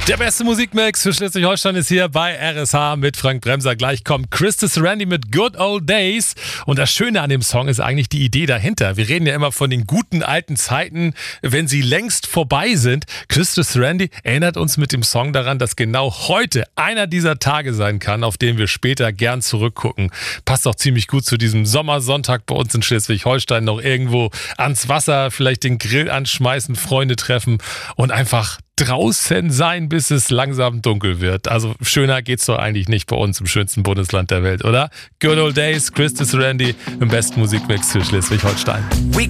Der beste Musikmix für Schleswig-Holstein ist hier bei RSH mit Frank Bremser. Gleich kommt Christus Randy mit Good Old Days. Und das Schöne an dem Song ist eigentlich die Idee dahinter. Wir reden ja immer von den guten alten Zeiten, wenn sie längst vorbei sind. Christus Randy erinnert uns mit dem Song daran, dass genau heute einer dieser Tage sein kann, auf den wir später gern zurückgucken. Passt auch ziemlich gut zu diesem Sommersonntag bei uns in Schleswig-Holstein. Noch irgendwo ans Wasser, vielleicht den Grill anschmeißen, Freunde treffen und einfach draußen sein, bis es langsam dunkel wird. Also schöner geht's doch eigentlich nicht bei uns im schönsten Bundesland der Welt, oder? Good Old Days, Christus Randy im besten Musikmix für Schleswig-Holstein.